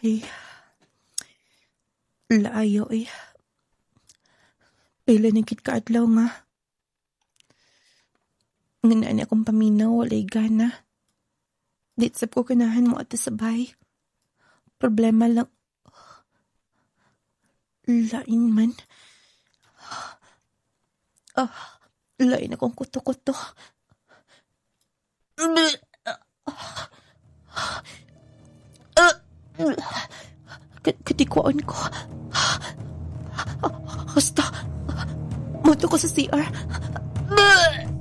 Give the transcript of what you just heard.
Ay, laayo eh. Pila ni kit kaadlaw nga. Nganaan akong paminaw, walay gana. Ditsap ko kanahan mo at sabay. Problema lang. Lain man. Lain akong kuto-kuto. Katikuan ko. Basta, muto ko sa CR.